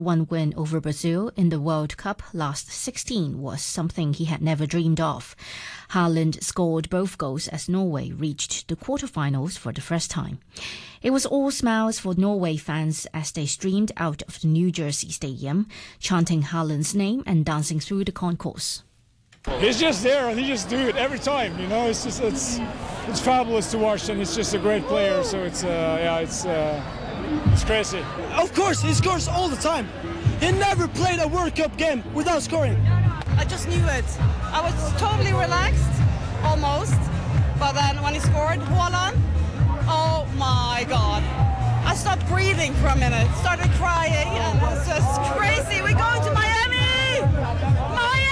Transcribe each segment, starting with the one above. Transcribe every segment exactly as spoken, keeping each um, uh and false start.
One win over Brazil in the World Cup last sixteen was something he had never dreamed of. Haaland scored both goals as Norway reached the quarterfinals for the first time. It was all smiles for Norway fans as they streamed out of the New Jersey Stadium, chanting Haaland's name and dancing through the concourse. He's just there and he just do it every time, you know. It's just it's it's fabulous to watch, and he's just a great player. So it's uh, yeah, it's uh, it's crazy. Of course, he scores all the time. He never played a World Cup game without scoring. I just knew it. I was totally relaxed, almost. But then when he scored, Haaland, oh my God! I stopped breathing for a minute, started crying, and it was just crazy. We're going to Miami, Miami.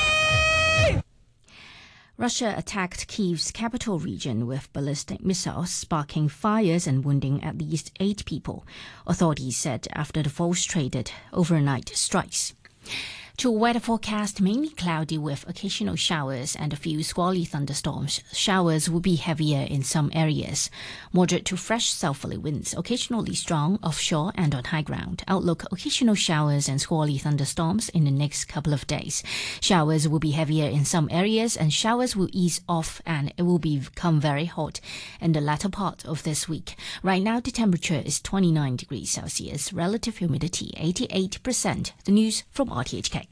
Russia attacked Kyiv's capital region with ballistic missiles, sparking fires and wounding at least eight people, authorities said after the force traded overnight strikes. To weather forecast, mainly cloudy with occasional showers and a few squally thunderstorms. Showers will be heavier in some areas. Moderate to fresh southerly winds, occasionally strong offshore and on high ground. Outlook, occasional showers and squally thunderstorms in the next couple of days. Showers will be heavier in some areas and showers will ease off and it will become very hot in the latter part of this week. Right now the temperature is twenty-nine degrees Celsius, relative humidity eighty-eight percent. The news from R T H K.